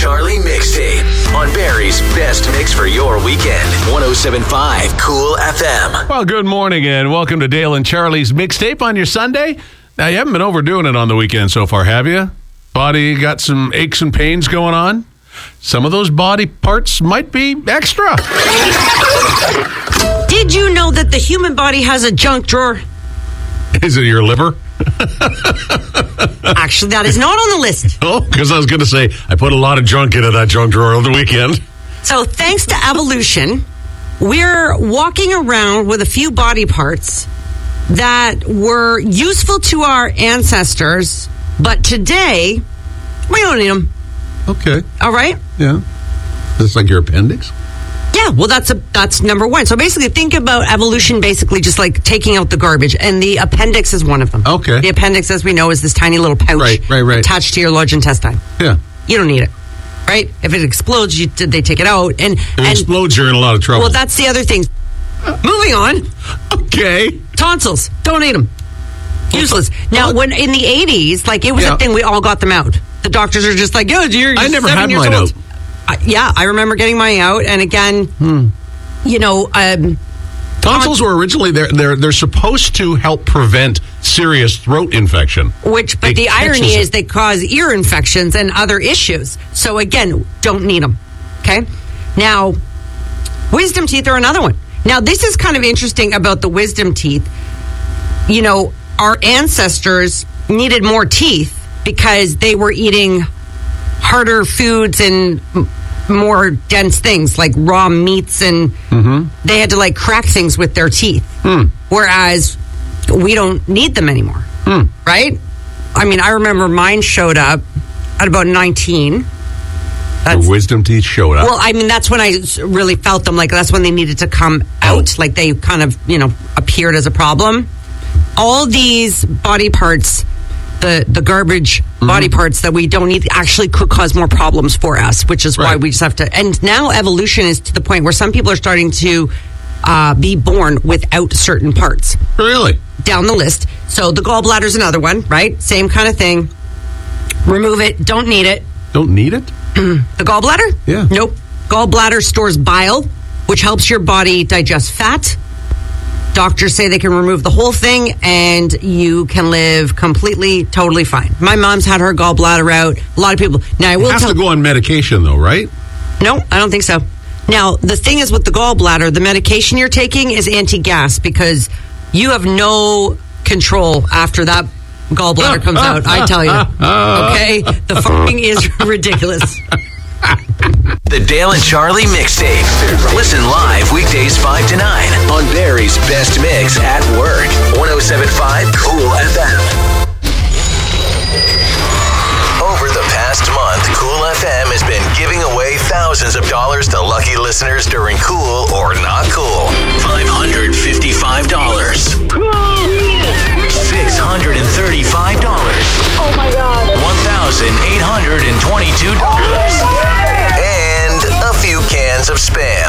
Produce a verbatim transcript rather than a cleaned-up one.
Charlie mixtape on Barry's best mix for your weekend. one oh seven point five Cool F M. Well, good morning and welcome to Dale and Charlie's mixtape on your Sunday. Now, you haven't been overdoing it on the weekend so far, have you? Body got some aches and pains going on? Some of those body parts might be extra. Did you know that the human body has a junk drawer? Is it your liver? Actually, that is not on the list. Oh, because I was going to say, I put a lot of junk into that junk drawer on the weekend. So thanks to evolution, we're walking around with a few body parts that were useful to our ancestors, but today, we don't need them. Okay. All right? Yeah. Is this like your appendix? Yeah, well, that's a that's number one. So basically, think about evolution basically just like taking out the garbage, and the appendix is one of them. Okay. The appendix, as we know, is this tiny little pouch Right, right, right. attached to your large intestine. Yeah. You don't need it, right? If it explodes, you, they take it out. And, If it and explodes, you're in a lot of trouble. well, that's the other thing. Moving on. Okay. Tonsils. Don't need them. Useless. Now, What? when in the eighties, like it was Yeah. a thing, we all got them out. The doctors are just like, yo, you're, you're I never seven had years mine old. out. Uh, yeah, I remember getting mine out. And again, Hmm. you know, um, Tonsils were originally, they're, they're, they're supposed to help prevent serious throat infection. which, but It the irony catches is it. they cause ear infections and other issues. So again, don't need them. Okay. Now, wisdom teeth are another one. Now, this is kind of interesting about the wisdom teeth. You know, our ancestors needed more teeth because they were eating harder foods and m- more dense things like raw meats, and they had to like crack things with their teeth. Whereas we don't need them anymore, right? I mean, I remember mine showed up at about nineteen. That's, The wisdom teeth showed up. well, I mean, that's when I s- really felt them. Like, that's when they needed to come out. Like, they kind of, you know, appeared as a problem. All these body parts, the, the garbage body parts that we don't need, actually could cause more problems for us, which is why Right. we just have to. And now evolution is to the point where some people are starting to uh, be born without certain parts Really? down the list. So the gallbladder's another one, right? Same kind of thing. Remove it. Don't need it. Don't need it? The gallbladder? Yeah. Nope. Gallbladder stores bile, which helps your body digest fat. Doctors say they can remove the whole thing and you can live completely, totally fine. My mom's had her gallbladder out. A lot of people. Now, I will You have tell to go on medication, though, right? No, I don't think so. Now, the thing is with the gallbladder, the medication you're taking is anti-gas because you have no control after that gallbladder comes out, I tell you. Okay? The fucking is ridiculous. The Dale and Charlie mixtape. Listen live weekdays five to nine on Barry's best mix at work. one oh seven point five Cool F M. Over the past month, Cool F M has been giving away thousands of dollars to lucky listeners during Cool or Not Cool. five hundred fifty-five dollars. six hundred thirty-five dollars. Oh my God. one thousand eight hundred twenty-two dollars. And a few cans of Spam.